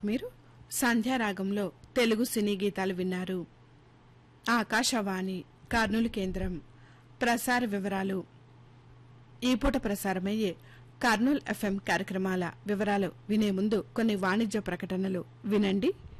మీరు సంధ్యారాగంలో తెలుగు సినీ గీతాలు విన్నారు. ఆకాశవాణి కర్నూలు కేంద్రం ప్రసార వివరాలు. ఈ పూట ప్రసారమయ్యే కర్నూలు ఎఫ్ఎం కార్యక్రమాల వివరాలు వినే ముందు కొన్ని వాణిజ్య ప్రకటనలు వినండి.